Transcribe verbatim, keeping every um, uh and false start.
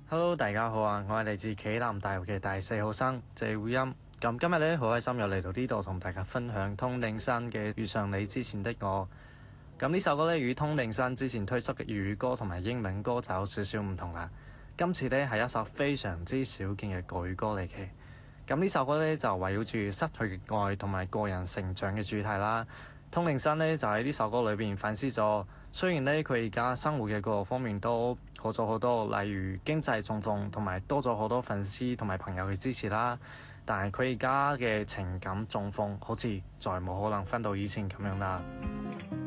Hello，大家好啊！我係嚟自暨南大學嘅大四號生謝會音。咁今日咧好開心又嚟到呢度同大家分享通靈山嘅遇上你之前的我。咁呢首歌咧與通靈山之前推出嘅粵語歌同埋英文歌就有少少唔同啦。今次咧係一首非常之少見嘅國語歌嚟嘅。咁呢首歌咧就圍繞住失去嘅愛同埋個人成長嘅主題啦。通靈山咧就喺呢首歌裏邊反思咗，雖然咧佢而家生活嘅各個方面都好咗好多，例如經濟狀況同埋多咗好多粉絲同埋朋友嘅支持啦，但係佢而家嘅情感狀況好似再冇可能返到以前咁樣啦。